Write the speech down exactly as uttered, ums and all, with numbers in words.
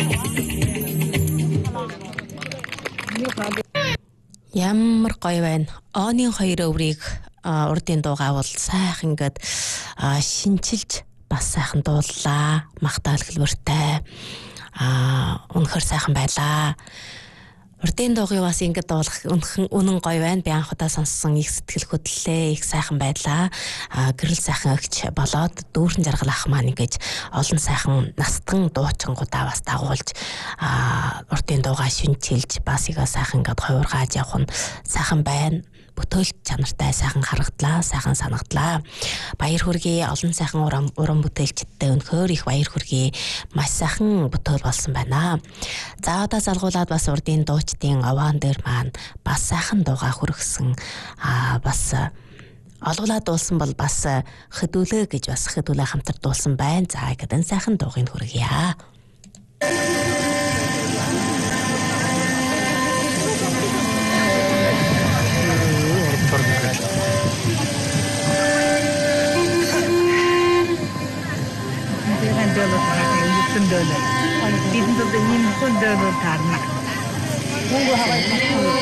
Ямар гоё байна.Ооны хоёр өврийг урдын дуугаавал сайхан ингээд шинчилж бас сайхан дууллаа. Магтаал хэлбэртэй. Аа үнэхээр сайхан байлаа. Урдын дуугыг бас ингэж дуулах үнэн гоё байна. Би анх удаа сонссон их сэтгэл хөдлөлээ, их сайхан байлаа. Аа гэрэл сайхан өгч болоод дүүрэн жаргал ах маань ингэж олон сайхан настан дуучингуудаа бас дагуулж аа урдын дуугаа шинчилж бас игээ сайхан ингэж хувиргааж явах нь сайхан байна. Бүтээлч чанартай сайхан харагдлаа, сайхан санагдлаа. Баяр хүргэе олон сайхан уран уран бүтээлчдтэй өнөхөр их баяр хүргэе. Маш сайхан бүтээл болсон байна. За одоо залгуулад бас урдын дуучдын овоон дээр маань бас сайхан дууга хүргэсэн. Аа бас олгуулаад дуулсан бол бас хөдөлөө гэж бас хөдөлөө хамтар дуулсан байна. За гэдэг сайхан дуугыг хүргье. Dito din yung kundo do tarna. Mungo haway